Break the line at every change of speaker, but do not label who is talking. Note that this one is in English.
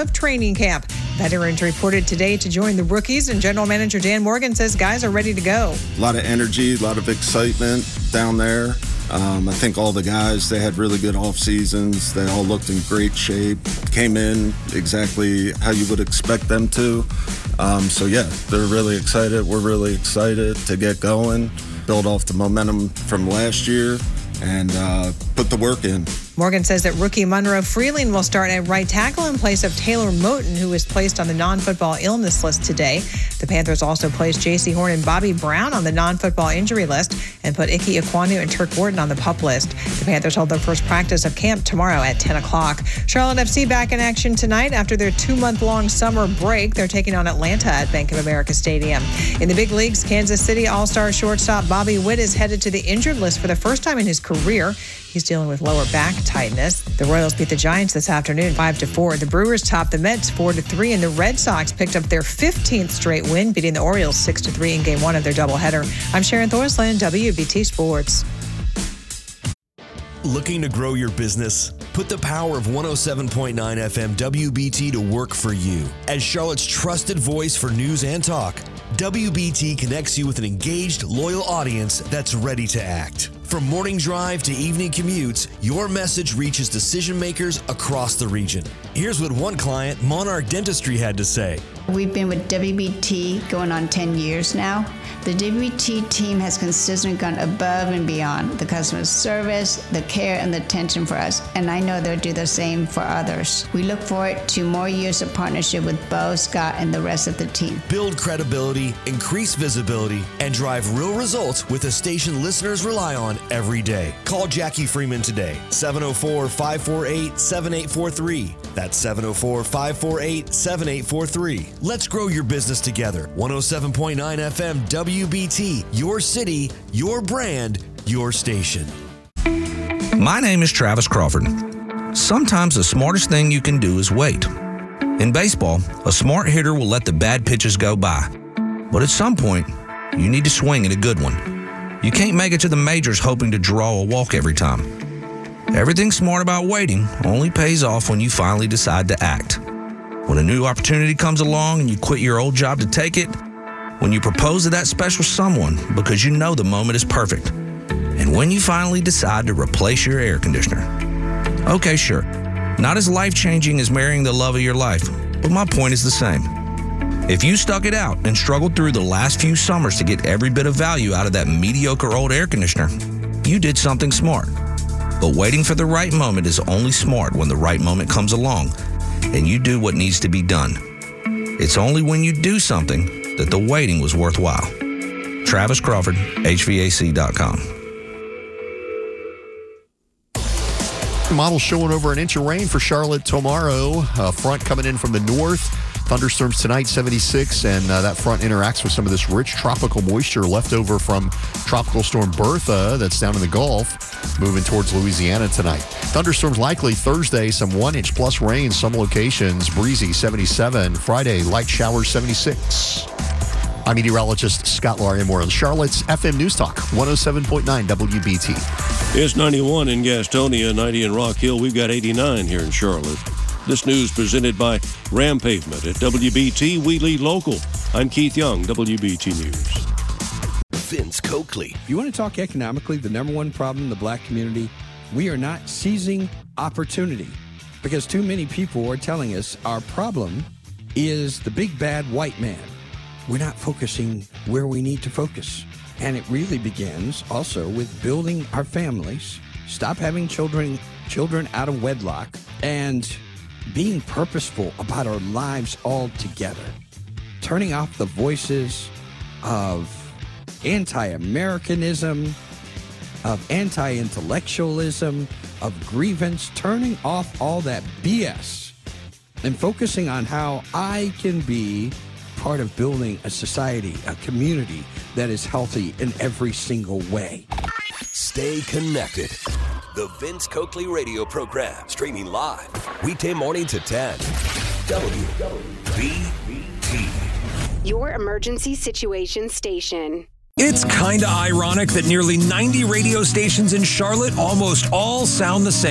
of training camp. Veterans reported today to join the rookies, and General Manager Dan Morgan says guys are ready to go.
A lot of energy, a lot of excitement down there. I think all the guys, they had really good off seasons. They all looked in great shape, came in exactly how you would expect them to. So yeah, they're really excited. We're really excited to get going, build off the momentum from last year, and put the work in.
Morgan says that rookie Monroe Freeling will start at right tackle in place of Taylor Moton, who was placed on the non-football illness list today. The Panthers also placed J.C. Horn and Bobby Brown on the non-football injury list and put Ike Ekwonu and Turk Wharton on the PUP list. The Panthers hold their first practice of camp tomorrow at 10 o'clock. Charlotte FC back in action tonight after their 2-month-long summer break. They're taking on Atlanta at Bank of America Stadium. In the big leagues, Kansas City All-Star shortstop Bobby Witt is headed to the injured list for the first time in his career. He's dealing with lower back tightness. The Royals beat the Giants this afternoon 5-4. The Brewers topped the Mets 4-3, and the Red Sox picked up their 15th straight win, beating the Orioles 6-3 in Game 1 of their doubleheader. I'm Sharon Thorsland, WBT Sports.
Looking to grow your business? Put the power of 107.9 FM WBT to work for you. As Charlotte's trusted voice for news and talk, WBT connects you with an engaged, loyal audience that's ready to act. From morning drive to evening commutes, your message reaches decision makers across the region. Here's what one client, Monarch Dentistry, had to say.
We've been with WBT going on 10 years now. The WBT team has consistently gone above and beyond the customer service, the care, and the attention for us, and I know they'll do the same for others. We look forward to more years of partnership with Bo, Scott, and the rest of the team.
Build credibility, increase visibility, and drive real results with a station listeners rely on every day. Call Jackie Freeman today, 704-548-7843. That's 704-548-7843. Let's grow your business together. 107.9 FM WBT, your city, your brand, your station.
My name is Travis Crawford. Sometimes the smartest thing you can do is wait. In baseball, a smart hitter will let the bad pitches go by. But at some point, you need to swing at a good one. You can't make it to the majors hoping to draw a walk every time. Everything smart about waiting only pays off when you finally decide to act. When a new opportunity comes along and you quit your old job to take it. When you propose to that special someone because you know the moment is perfect. And when you finally decide to replace your air conditioner. Okay, sure. Not as life-changing as marrying the love of your life, but my point is the same. If you stuck it out and struggled through the last few summers to get every bit of value out of that mediocre old air conditioner, you did something smart. But waiting for the right moment is only smart when the right moment comes along and you do what needs to be done. It's only when you do something that the waiting was worthwhile. Travis Crawford, HVAC.com.
Models showing over an inch of rain for Charlotte tomorrow. Front coming in from the north. Thunderstorms tonight, 76, and that front interacts with some of this rich tropical moisture left over from Tropical Storm Bertha that's down in the Gulf, moving towards Louisiana tonight. Thunderstorms likely Thursday, some 1-inch plus rain, some locations, breezy, 77. Friday, light showers, 76. I'm meteorologist Scott Larimore on Charlotte's FM News Talk, 107.9 WBT.
It's 91 in Gastonia, 90 in Rock Hill. We've got 89 here in Charlotte. This news presented by Ram Pavement at WBT. We lead local. I'm Keith Young, WBT News.
Vince Coakley.
If you want to talk economically, the number one problem in the black community, we are not seizing opportunity because too many people are telling us our problem is the big bad white man. We're not focusing where we need to focus. And it really begins also with building our families, stop having children out of wedlock, and being purposeful about our lives altogether. Turning off the voices of anti-Americanism, of anti-intellectualism, of grievance, turning off all that BS and focusing on how I can be part of building a society, a community that is healthy in every single way.
Stay connected. The Vince Coakley radio program, streaming live, weekday morning to 10. WBT.
Your emergency situation station.
It's kinda ironic that nearly 90 radio stations in Charlotte almost all sound the same.